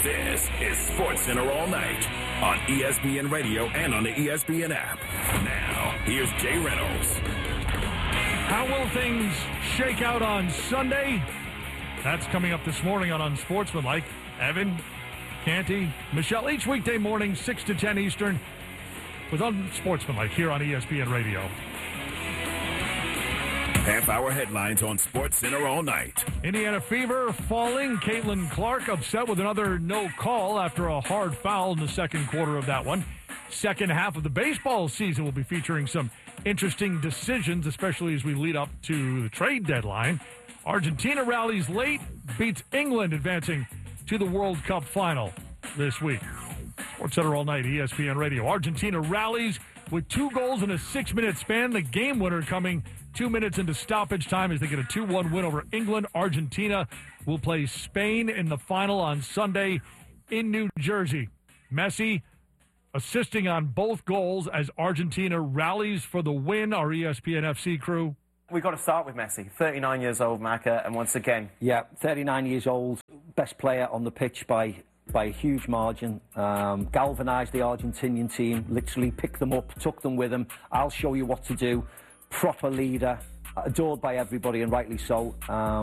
This is SportsCenter All Night on ESPN Radio and on the ESPN app. Now, here's Jay Reynolds. How will things shake out on Sunday? That's coming up this morning on Unsportsmanlike. Evan, Canty, Michelle, each weekday morning, 6 to 10 Eastern, with Unsportsmanlike here on ESPN Radio. Half-hour headlines on SportsCenter All Night. Indiana Fever falling. Caitlin Clark upset with another no call after a hard foul in the second quarter of that one. Second half of the baseball season will be featuring some interesting decisions, especially as we lead up to the trade deadline. Argentina rallies late, beats England, advancing to the World Cup final this week. SportsCenter All Night, ESPN Radio. Argentina rallies with 2 goals in a 6-minute span. The game winner coming 2 minutes into stoppage time as they get a 2-1 win over England. Argentina will play Spain in the final on Sunday in New Jersey. Messi assisting on both goals as Argentina rallies for the win. Our ESPN FC crew. We've got to start with Messi, 39 years old, Macca, and once again. Yeah, 39 years old, best player on the pitch by a huge margin. Galvanised the Argentinian team, literally picked them up, took them with him. I'll show you what to do. Proper leader, adored by everybody, and rightly so.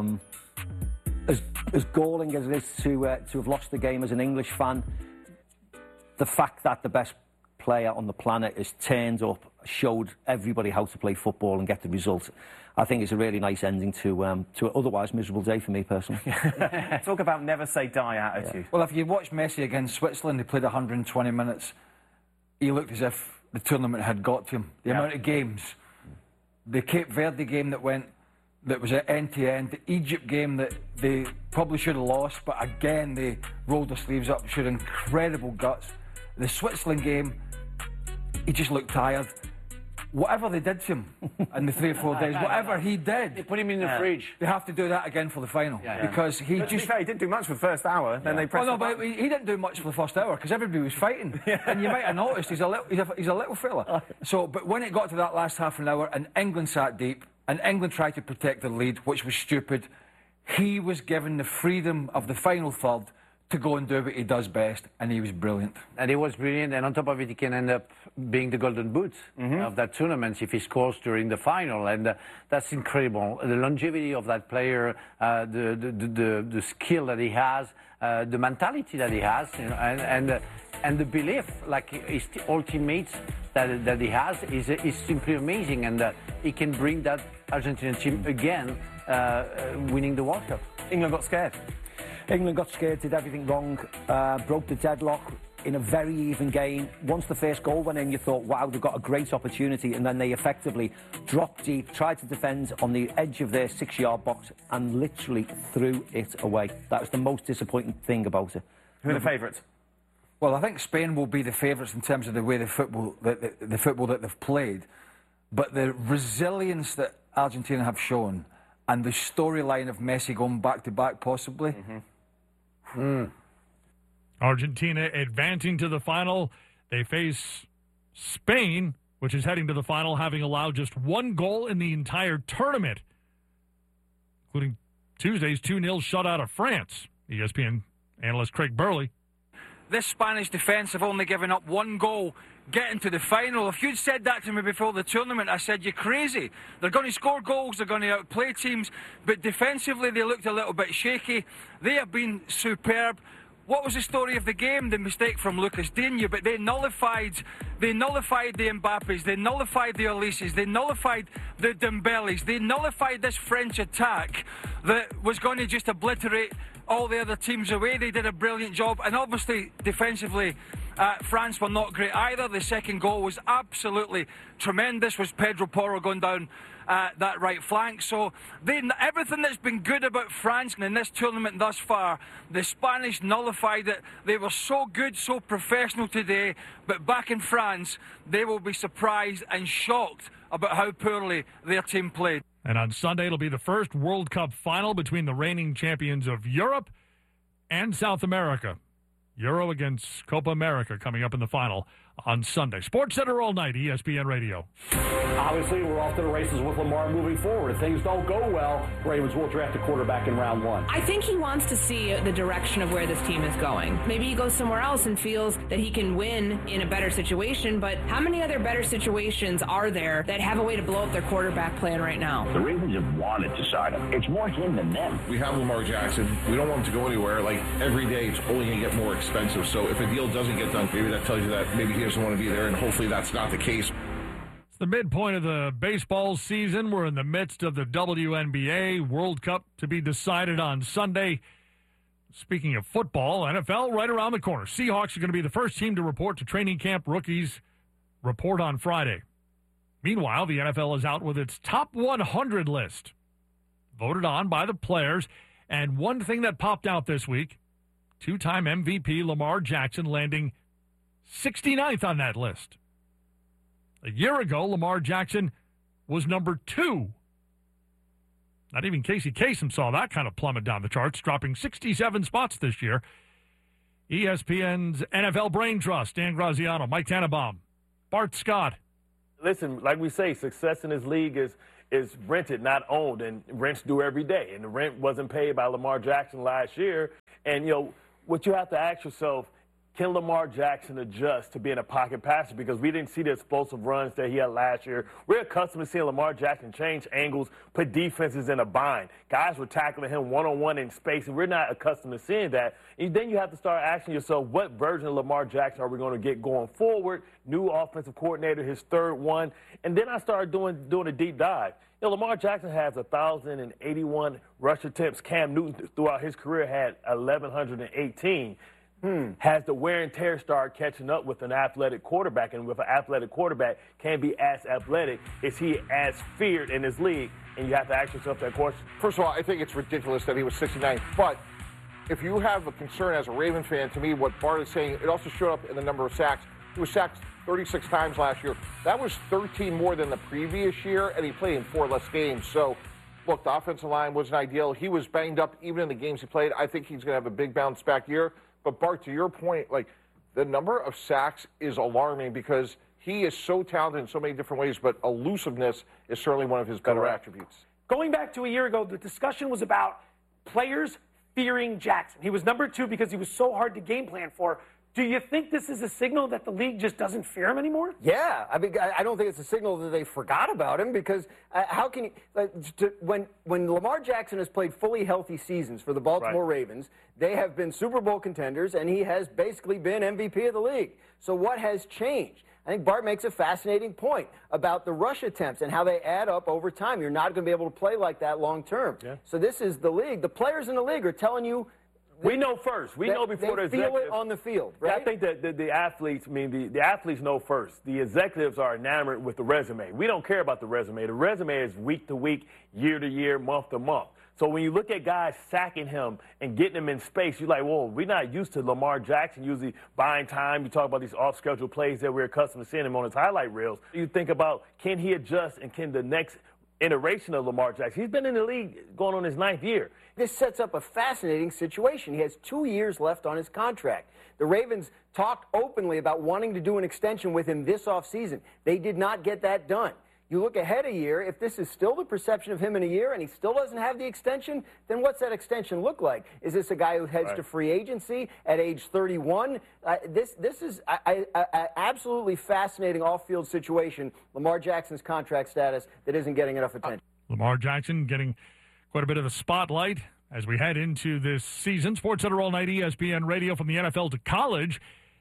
As galling as it is to have lost the game as an English fan, the fact that the best player on the planet is turned up, showed everybody how to play football and get the result. I think it's a really nice ending to an otherwise miserable day for me personally. Talk about never say die attitude. Yeah. Well, if you watch Messi against Switzerland, he played 120 minutes. He looked as if the tournament had got to him. The amount of games. The Cape Verde game that was at end-to-end. The Egypt game that they probably should have lost, but again, they rolled their sleeves up, showed incredible guts. The Switzerland game, he just looked tired. Whatever they did to him in the 3 or 4 days, whatever he did, they put him in the fridge. They have to do that again for the final because he but just. To be fair, he didn't do much for the first hour. Then they pressed. Well, no, but he didn't do much for the first hour because everybody was fighting, and you might have noticed he's a little fella. So, but when it got to that last half an hour, and England sat deep, and England tried to protect the lead, which was stupid, he was given the freedom of the final third to go and do what he does best, and he was brilliant. And he was brilliant, and on top of it, he can end up being the golden boot of that tournament if he scores during the final, and that's incredible. The longevity of that player, the skill that he has, the mentality that he has, you know, and the belief, like his all teammates that he has, is simply amazing, and he can bring that Argentinian team again, winning the World Cup. England got scared. England got scared, did everything wrong, broke the deadlock in a very even game. Once the first goal went in, you thought, wow, they've got a great opportunity, and then they effectively dropped deep, tried to defend on the edge of their 6-yard box, and literally threw it away. That was the most disappointing thing about it. Who are the favourites? Well, I think Spain will be the favourites in terms of the way the football that they've played, but the resilience that Argentina have shown, and the storyline of Messi going back-to-back possibly. Argentina advancing to the final. They face Spain, which is heading to the final, having allowed just 1 goal in the entire tournament, including Tuesday's 2-0 shutout of France. ESPN analyst Craig Burley. This Spanish defence have only given up 1 goal getting to the final. If you'd said that to me before the tournament, I said, you're crazy. They're going to score goals, they're going to outplay teams, but defensively they looked a little bit shaky. They have been superb. What was the story of the game? The mistake from Lucas Digne, but they nullified the Mbappes, they nullified the Elises, they nullified the Dembeles, they nullified this French attack that was going to just obliterate all the other teams away. They did a brilliant job, and obviously defensively France were not great either. The second goal was absolutely tremendous, was Pedro Porro going down that right flank. So everything that's been good about France in this tournament thus far, the Spanish nullified it. They were so good, so professional today, but back in France they will be surprised and shocked about how poorly their team played. And on Sunday, it'll be the first World Cup final between the reigning champions of Europe and South America. Euro against Copa America coming up in the final on Sunday. SportsCenter all night, ESPN Radio. Obviously, we're off to the races with Lamar moving forward. If things don't go well, Ravens will draft a quarterback in round 1. I think he wants to see the direction of where this team is going. Maybe he goes somewhere else and feels that he can win in a better situation, but how many other better situations are there that have a way to blow up their quarterback plan right now? The Ravens have wanted to sign him. It's more him than them. We have Lamar Jackson. We don't want him to go anywhere. Like, every day it's only going to get more expensive. So if a deal doesn't get done, maybe that tells you that maybe he doesn't want to be there, and hopefully that's not the case. It's the midpoint of the baseball season. We're in the midst of the WNBA World Cup to be decided on Sunday. Speaking of football, NFL right around the corner. Seahawks are going to be the first team to report to training camp. Rookies report on Friday. Meanwhile, the NFL is out with its top 100 list, voted on by the players. And one thing that popped out this week, two-time MVP Lamar Jackson landing 69th on that list. A year ago, Lamar Jackson was number 2. Not even Casey Kasem saw that kind of plummet down the charts, dropping 67 spots this year. ESPN's NFL Brain Trust, Dan Graziano, Mike Tannenbaum, Bart Scott. Listen, like we say, success in this league is rented, not owned, and rents due every day. And the rent wasn't paid by Lamar Jackson last year. And, what you have to ask yourself, can Lamar Jackson adjust to being a pocket passer? Because we didn't see the explosive runs that he had last year. We're accustomed to seeing Lamar Jackson change angles, put defenses in a bind. Guys were tackling him one-on-one in space, and we're not accustomed to seeing that. And then you have to start asking yourself, what version of Lamar Jackson are we going to get going forward? New offensive coordinator, his third one. And then I started doing a deep dive. Lamar Jackson has 1,081 rush attempts. Cam Newton, throughout his career, had 1,118. Has the wear and tear start catching up with an athletic quarterback? And with an athletic quarterback, can be as athletic, is he as feared in this league? And you have to ask yourself that question. First of all, I think it's ridiculous that he was 69th. But if you have a concern as a Raven fan, to me, what Bart is saying, it also showed up in the number of sacks. He was sacked 36 times last year. That was 13 more than the previous year, and he played in 4 less games. So, look, the offensive line wasn't ideal. He was banged up even in the games he played. I think he's going to have a big bounce-back year. But, Bart, to your point, the number of sacks is alarming because he is so talented in so many different ways, but elusiveness is certainly one of his better attributes. Going back to a year ago, the discussion was about players fearing Jackson. He was number 2 because he was so hard to game plan for. Do you think this is a signal that the league just doesn't fear him anymore? Yeah, I don't think it's a signal that they forgot about him because how can you, when Lamar Jackson has played fully healthy seasons for the Baltimore Ravens, they have been Super Bowl contenders, and he has basically been MVP of the league. So what has changed? I think Bart makes a fascinating point about the rush attempts and how they add up over time. You're not going to be able to play like that long term. Yeah. So this is the league. The players in the league are telling you. We know first. We know before the executives. They feel it on the field, right? I think that the athletes, the athletes know first. The executives are enamored with the resume. We don't care about the resume. The resume is week to week, year to year, month to month. So when you look at guys sacking him and getting him in space, you're like, whoa, we're not used to Lamar Jackson usually buying time. You talk about these off-schedule plays that we're accustomed to seeing him on his highlight reels. You think about, can he adjust, and can the next iteration of Lamar Jackson? He's been in the league going on his 9th year. This sets up a fascinating situation. He has 2 years left on his contract. The Ravens talked openly about wanting to do an extension with him this offseason. They did not get that done. You look ahead a year, if this is still the perception of him in a year and he still doesn't have the extension, then what's that extension look like? Is this a guy who heads to free agency at age 31? This is an absolutely fascinating off-field situation, Lamar Jackson's contract status, that isn't getting enough attention. Lamar Jackson getting quite a bit of a spotlight as we head into this season. SportsCenter all night, ESPN Radio, from the NFL to college.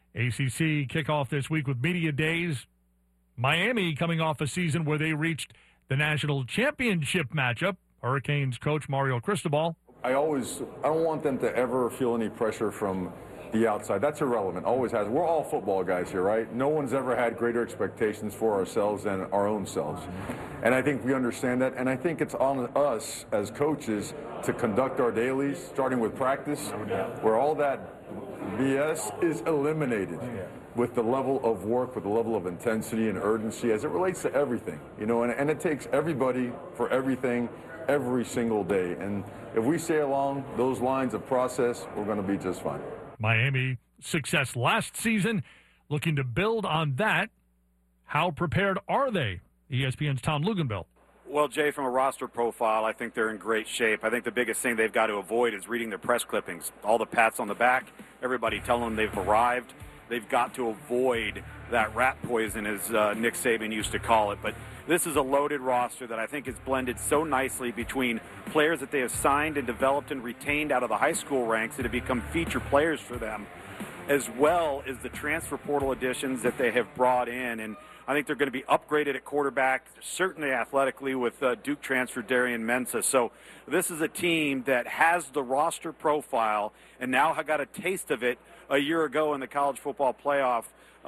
ACC kickoff this week with Media Days. Miami coming off a season where they reached the national championship matchup. Hurricanes coach Mario Cristobal. I don't want them to ever feel any pressure from the outside. That's irrelevant. Always has. We're all football guys here, right? No one's ever had greater expectations for ourselves than our own selves. And I think we understand that. And I think it's on us as coaches to conduct our dailies, starting with practice, where all that BS is eliminated. With the level of work, with the level of intensity and urgency as it relates to everything, and it takes everybody for everything every single day. And if we stay along those lines of process, we're going to be just fine. Miami success last season looking to build on that. How prepared are they? ESPN's Tom Luginbill. Well, Jay, from a roster profile, I think they're in great shape. I think the biggest thing they've got to avoid is reading their press clippings. All the pats on the back, everybody telling them they've arrived. They've got to avoid that rat poison, as Nick Saban used to call it. But this is a loaded roster that I think is blended so nicely between players that they have signed and developed and retained out of the high school ranks that have become feature players for them, as well as the transfer portal additions that they have brought in. And I think they're going to be upgraded at quarterback, certainly athletically, with Duke transfer Darian Mensah. So this is a team that has the roster profile and now have got a taste of it a year ago in the college football playoff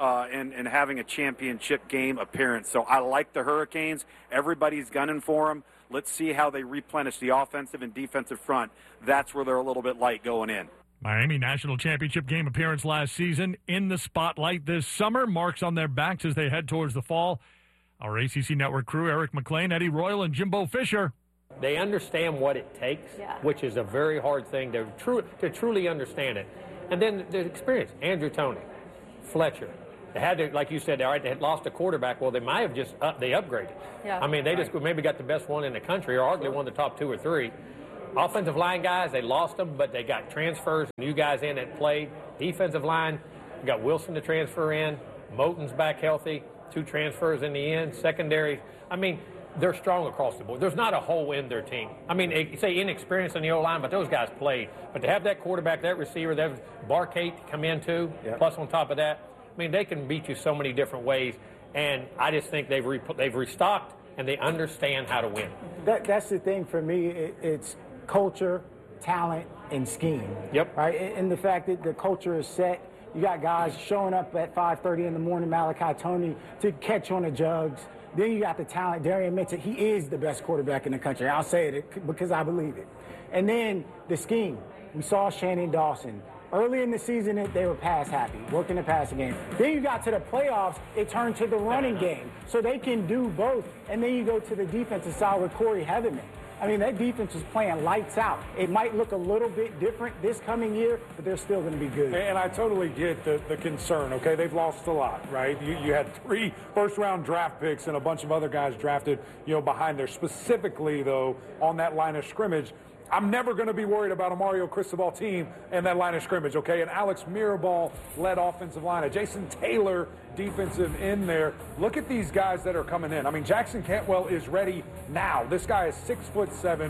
and having a championship game appearance. So I like the Hurricanes. Everybody's gunning for them. Let's see how they replenish the offensive and defensive front. That's where they're a little bit light going in. Miami national championship game appearance last season in the spotlight this summer. Marks on their backs as they head towards the fall. Our ACC Network crew, Eric McLean, Eddie Royal, and Jimbo Fisher. They understand what it takes, which is a very hard thing to truly understand it. And then the experience, Andrew Toney, Fletcher. They had to, like you said, all right, they had lost a quarterback. Well, they might have just they upgraded. Yeah. I mean, they just maybe got the best one in the country, or arguably one of the top 2 or 3. Offensive line guys, they lost them, but they got transfers, new guys in that played. Defensive line, you got Wilson to transfer in. Moton's back healthy. 2 transfers in the end. Secondary, I mean, they're strong across the board. There's not a hole in their team. I mean, they say inexperience in the O-line, but those guys played. But to have that quarterback, that receiver, that Barcate come in too, plus on top of that, I mean, they can beat you so many different ways. And I just think they've restocked and they understand how to win. That's the thing for me. It's culture, talent, and scheme. Yep. Right? And the fact that the culture is set. You got guys showing up at 5:30 in the morning, Malachi Toney, to catch on the jugs. Then you got the talent. Darian Mensah, he is the best quarterback in the country. I'll say it because I believe it. And then the scheme. We saw Shannon Dawson. Early in the season, they were pass happy, working the passing game. Then you got to the playoffs, it turned to the running game. So they can do both. And then you go to the defensive side with Corey Heatherman. I mean, that defense is playing lights out. It might look a little bit different this coming year, but they're still going to be good. And I totally get the concern, okay? They've lost a lot, right? You had 3 first-round draft picks and a bunch of other guys drafted, behind there. Specifically, though, on that line of scrimmage, I'm never going to be worried about a Mario Cristobal team and that line of scrimmage, okay? An Alex Mirabal-led offensive line, a Jason Taylor defensive end there. Look at these guys that are coming in. I mean, Jackson Cantwell is ready now. This guy is 6'7",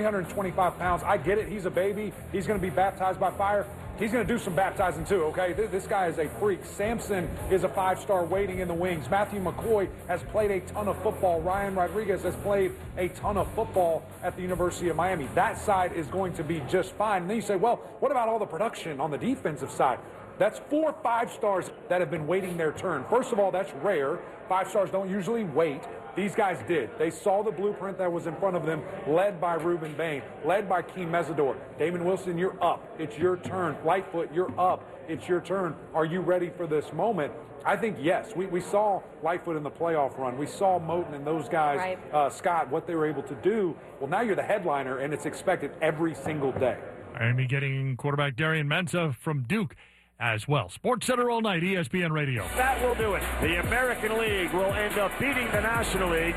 325 pounds. I get it. He's a baby. He's going to be baptized by fire. He's going to do some baptizing too, okay? This guy is a freak. Sampson is a 5-star waiting in the wings. Matthew McCoy has played a ton of football. Ryan Rodriguez has played a ton of football at the University of Miami. That side is going to be just fine. And then you say, well, what about all the production on the defensive side? That's 4 5-stars that have been waiting their turn. First of all, that's rare. 5-stars don't usually wait. These guys did. They saw the blueprint that was in front of them, led by Ruben Bain, led by Keem Mesidor. Damon Wilson, you're up. It's your turn. Lightfoot, you're up. It's your turn. Are you ready for this moment? I think, yes. We saw Lightfoot in the playoff run. We saw Moton and those guys, Scott, what they were able to do. Well, now you're the headliner, and it's expected every single day. Miami getting quarterback Darian Mensah from Duke as well. Sports Center all night, ESPN Radio. That will do it. The American League will end up beating the National League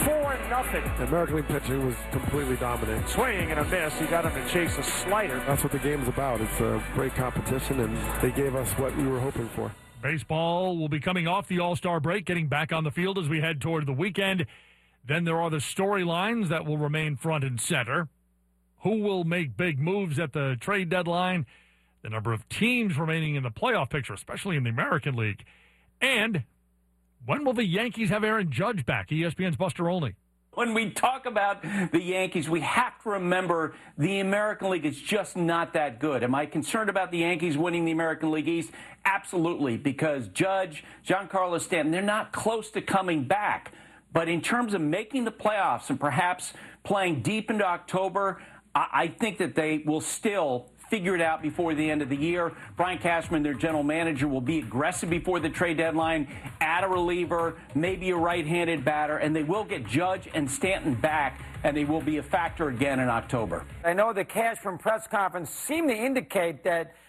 4-0. The American League pitching was completely dominant. Swing and a miss. He got him to chase a slider. That's what the game is about. It's a great competition, and they gave us what we were hoping for. Baseball will be coming off the All-Star break, getting back on the field as we head toward the weekend. Then there are the storylines that will remain front and center. Who will make big moves at the trade deadline? The number of teams remaining in the playoff picture, especially in the American League. And when will the Yankees have Aaron Judge back? ESPN's Buster Olney. When we talk about the Yankees, we have to remember the American League is just not that good. Am I concerned about the Yankees winning the American League East? Absolutely, because Judge, Giancarlo Stanton, they're not close to coming back. But in terms of making the playoffs and perhaps playing deep into October, I think that they will still figure it out before the end of the year. Brian Cashman, their general manager, will be aggressive before the trade deadline, add a reliever, maybe a right-handed batter, and they will get Judge and Stanton back, and they will be a factor again in October. I know the Cashman press conference seemed to indicate that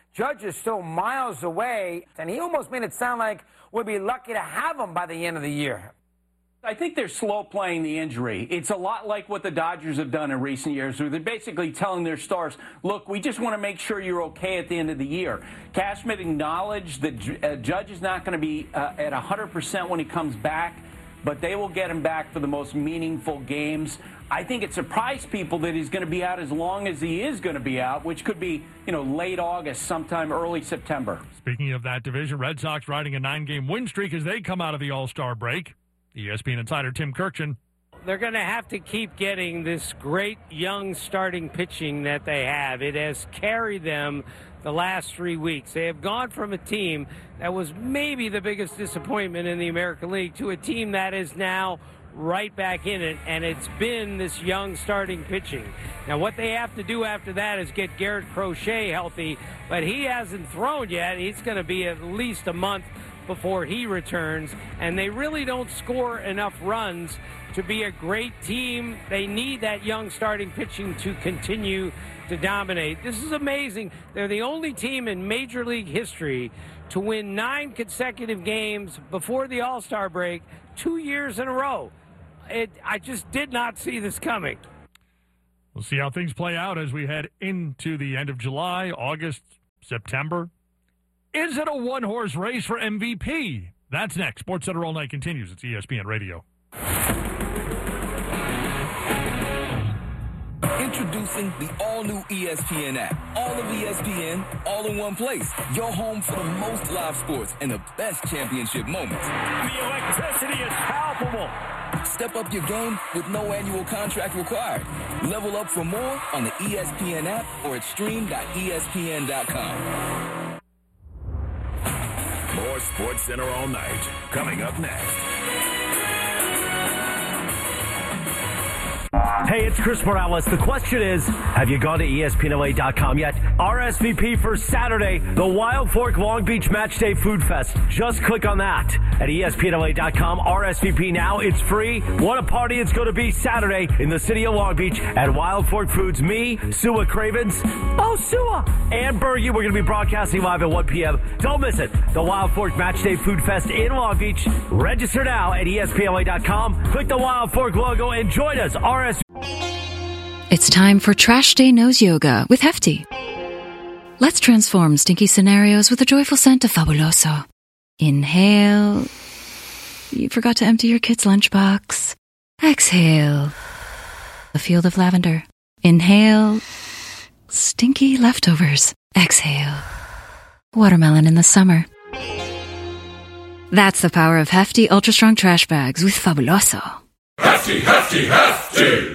Judge is still miles away, and he almost made it sound like we'd be lucky to have him by the end of the year. I think they're slow playing the injury. It's a lot like what the Dodgers have done in recent years, where they're basically telling their stars, look, we just want to make sure you're okay at the end of the year. Cashman acknowledged that Judge is not going to be at 100% when he comes back, but they will get him back for the most meaningful games. I think it surprised people that he's going to be out as long as he is going to be out, which could be, late August, sometime early September. Speaking of that division, Red Sox riding a 9-game win streak as they come out of the All-Star break. ESPN insider Tim Kirchin. They're going to have to keep getting this great young starting pitching that they have. It has carried them the last 3 weeks. They have gone from a team that was maybe the biggest disappointment in the American League to a team that is now right back in it, and it's been this young starting pitching. Now, what they have to do after that is get Garrett Crochet healthy, but he hasn't thrown yet. He's going to be at least a month before he returns, and they really don't score enough runs to be a great team. They need that young starting pitching to continue to dominate. This is amazing. They're the only team in Major League history to win 9 consecutive games before the All-Star break 2 years in a row. I just did not see this coming. We'll see how things play out as we head into the end of July, August, September. Is it a one-horse race for MVP? That's next. SportsCenter All Night continues. It's ESPN Radio. Introducing the all-new ESPN app. All of ESPN, all in one place. Your home for the most live sports and the best championship moments. The electricity is palpable. Step up your game with no annual contract required. Level up for more on the ESPN app or at stream.espn.com. More SportsCenter All Night coming up next. Hey, it's Chris Morales. The question is, have you gone to ESPNLA.com yet? RSVP for Saturday, the Wild Fork Long Beach Matchday Food Fest. Just click on that at ESPNLA.com. RSVP now. It's free. What a party it's going to be Saturday in the city of Long Beach at Wild Fork Foods. Me, Sua Cravens, Sua, and Bergie. We're going to be broadcasting live at 1 p.m. Don't miss it. The Wild Fork Matchday Food Fest in Long Beach. Register now at ESPNLA.com. Click the Wild Fork logo and join us. It's time for Trash Day Nose Yoga with Hefty. Let's transform stinky scenarios with the joyful scent of Fabuloso. Inhale. You forgot to empty your kid's lunchbox. Exhale. A field of lavender. Inhale. Stinky leftovers. Exhale. Watermelon in the summer. That's the power of Hefty Ultra Strong Trash Bags with Fabuloso. Hefty, hefty, hefty!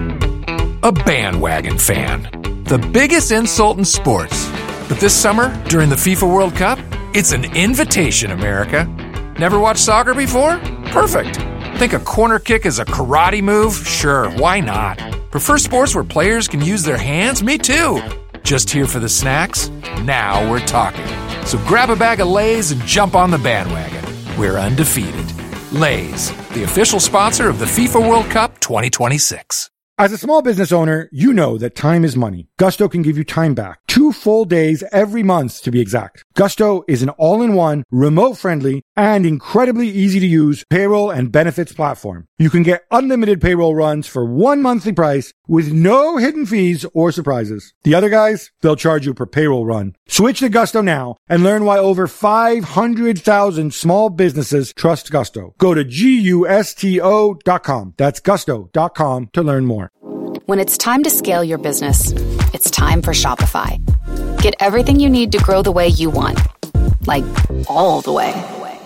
A bandwagon fan. The biggest insult in sports. But this summer, during the FIFA World Cup, it's an invitation, America. Never watched soccer before? Perfect. Think a corner kick is a karate move? Sure, why not? Prefer sports where players can use their hands? Me too. Just here for the snacks? Now we're talking. So grab a bag of Lay's and jump on the bandwagon. We're undefeated. Lay's, the official sponsor of the FIFA World Cup 2026. As a small business owner, you know that time is money. Gusto can give you time back. 2 full days every month, to be exact. Gusto is an all-in-one, remote-friendly, and incredibly easy-to-use payroll and benefits platform. You can get unlimited payroll runs for 1 monthly price with no hidden fees or surprises. The other guys, they'll charge you per payroll run. Switch to Gusto now and learn why over 500,000 small businesses trust Gusto. Go to GUSTO.com. That's Gusto.com to learn more. When it's time to scale your business, it's time for Shopify. Get everything you need to grow the way you want. Like, all the way.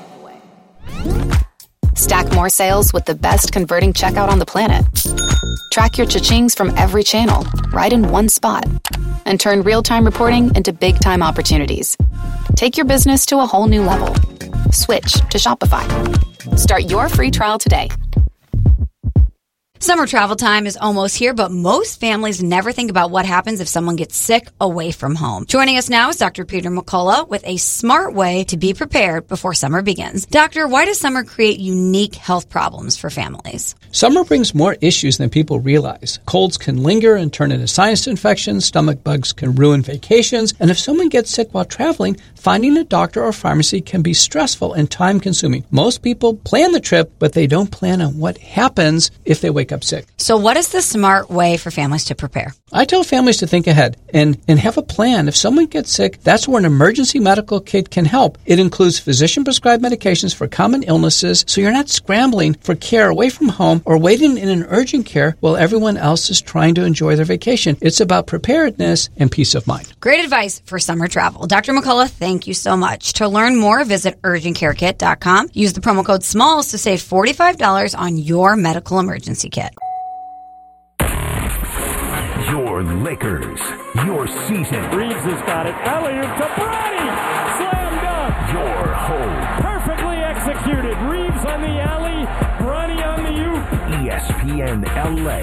Stack more sales with the best converting checkout on the planet. Track your cha-chings from every channel, right in one spot. And turn real-time reporting into big-time opportunities. Take your business to a whole new level. Switch to Shopify. Start your free trial today. Summer travel time is almost here, but most families never think about what happens if someone gets sick away from home. Joining us now is Dr. Peter McCullough with a smart way to be prepared before summer begins. Doctor, why does summer create unique health problems for families? Summer brings more issues than people realize. Colds can linger and turn into sinus infections, stomach bugs can ruin vacations, and if someone gets sick while traveling, finding a doctor or pharmacy can be stressful and time-consuming. Most people plan the trip, but they don't plan on what happens if they wake up sick. So what is the smart way for families to prepare? I tell families to think ahead and have a plan. If someone gets sick, that's where an emergency medical kit can help. It includes physician-prescribed medications for common illnesses, so you're not scrambling for care away from home or waiting in an urgent care while everyone else is trying to enjoy their vacation. It's about preparedness and peace of mind. Great advice for summer travel. Dr. McCullough, thank you so much. To learn more, visit urgentcarekit.com. Use the promo code SMALLS to save $45 on your medical emergency kit. Your Lakers, your season. Reeves has got it. Alley-oop to Bronny. Slam dunk. Your home. Perfectly executed. Reeves on the alley. Bronny on the oop. ESPN LA.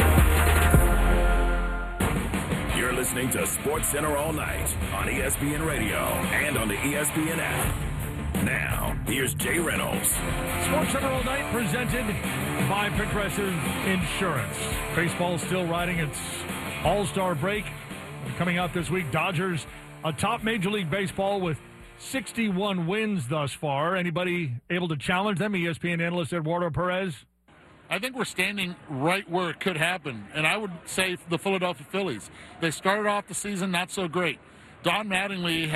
You're listening to SportsCenter all night on ESPN Radio and on the ESPN app. Now, here's Jay Reynolds. SportsCenter all night presented by Progressive Insurance. Baseball still riding its All-Star break. Coming out this week, Dodgers atop Major League Baseball with 61 wins thus far. Anybody able to challenge them? ESPN analyst Eduardo Perez. I think we're standing right where it could happen, and I would say the Philadelphia Phillies. They started off the season not so great. Don Mattingly